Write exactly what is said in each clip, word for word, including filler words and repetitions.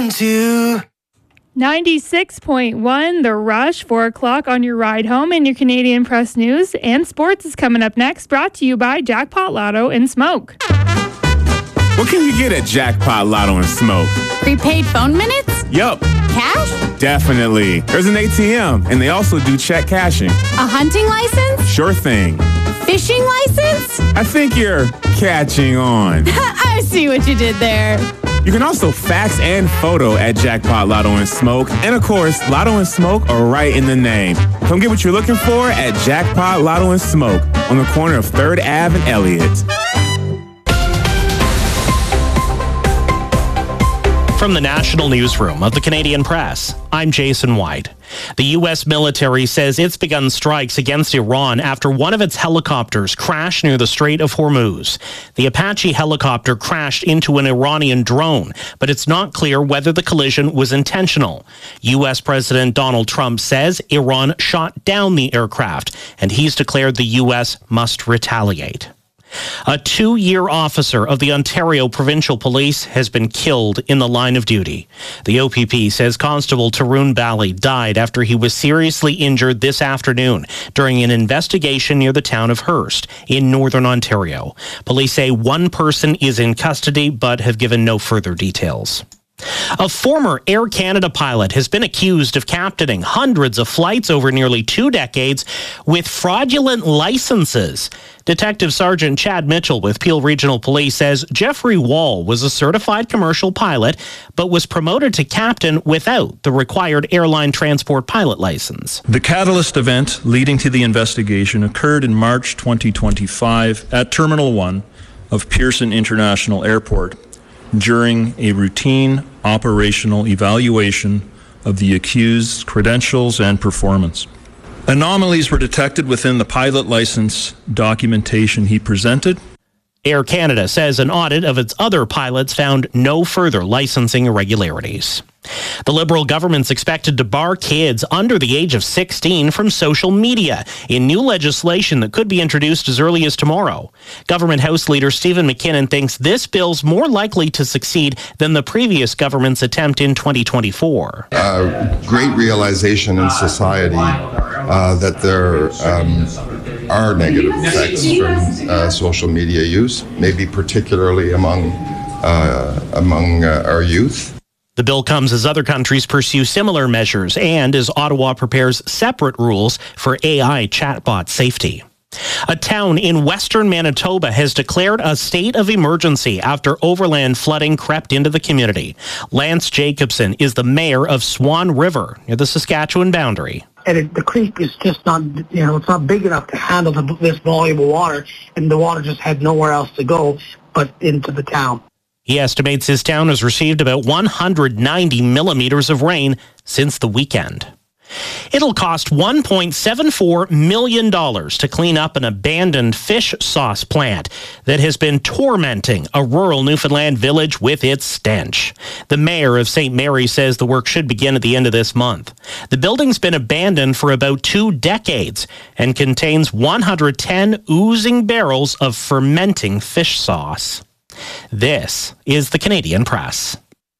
listen to. ninety-six point one, The Rush, four o'clock on your ride home, and your Canadian Press News and Sports is coming up next, brought to you by Jackpot Lotto and Smoke. What can you get at Jackpot Lotto and Smoke? Prepaid phone minutes? Yup. Cash? Definitely. There's an A T M, and they also do check cashing. A hunting license? Sure thing. Fishing license? I think you're catching on. I see what you did there. You can also fax and photo at Jackpot Lotto and Smoke. And of course, Lotto and Smoke are right in the name. Come get what you're looking for at Jackpot Lotto and Smoke on the corner of third Avenue and Elliott. From the National Newsroom of the Canadian Press, I'm Jason White. The U S military says it's begun strikes against Iran after one of its helicopters crashed near the Strait of Hormuz. The Apache helicopter crashed into an Iranian drone, but it's not clear whether the collision was intentional. U S President Donald Trump says Iran shot down the aircraft, and he's declared the U S must retaliate. A two-year officer of the Ontario Provincial Police has been killed in the line of duty. The O P P says Constable Tarun Bally died after he was seriously injured this afternoon during an investigation near the town of Hearst in northern Ontario. Police say one person is in custody but have given no further details. A former Air Canada pilot has been accused of captaining hundreds of flights over nearly two decades with fraudulent licenses. Detective Sergeant Chad Mitchell with Peel Regional Police says Jeffrey Wall was a certified commercial pilot but was promoted to captain without the required airline transport pilot license. The catalyst event leading to the investigation occurred in March twenty twenty-five at Terminal one of Pearson International Airport during a routine operational evaluation of the accused's credentials and performance. Anomalies were detected within the pilot license documentation he presented. Air Canada says an audit of its other pilots found no further licensing irregularities. The Liberal government's expected to bar kids under the age of sixteen from social media in new legislation that could be introduced as early as tomorrow. Government House Leader Stephen McKinnon thinks this bill's more likely to succeed than the previous government's attempt in twenty twenty-four. Uh, great realization in society uh, that there um, are negative effects from uh, social media use, maybe particularly among, uh, among uh, our youth. The bill comes as other countries pursue similar measures and as Ottawa prepares separate rules for A I chatbot safety. A town in western Manitoba has declared a state of emergency after overland flooding crept into the community. Lance Jacobson is the mayor of Swan River near the Saskatchewan boundary. And it, the creek is just not, you know, it's not big enough to handle the, this volume of water, and the water just had nowhere else to go but into the town. He estimates his town has received about one hundred ninety millimeters of rain since the weekend. It'll cost one point seven four million dollars to clean up an abandoned fish sauce plant that has been tormenting a rural Newfoundland village with its stench. The mayor of Saint Mary says the work should begin at the end of this month. The building's been abandoned for about two decades and contains one hundred ten oozing barrels of fermenting fish sauce. This is the Canadian Press.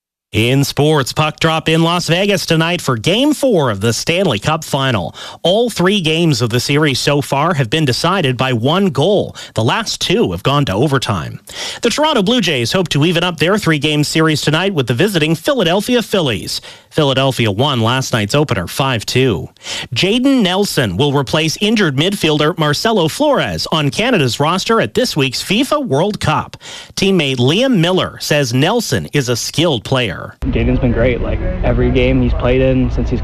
In sports, puck drop in Las Vegas tonight for Game four of the Stanley Cup Final. All three games of the series so far have been decided by one goal. The last two have gone to overtime. The Toronto Blue Jays hope to even up their three-game series tonight with the visiting Philadelphia Phillies. Philadelphia won last night's opener five two. Jaden Nelson will replace injured midfielder Marcelo Flores on Canada's roster at this week's FIFA World Cup. Teammate Liam Miller says Nelson is a skilled player. Jaden's been great. Like every game he's played in since he's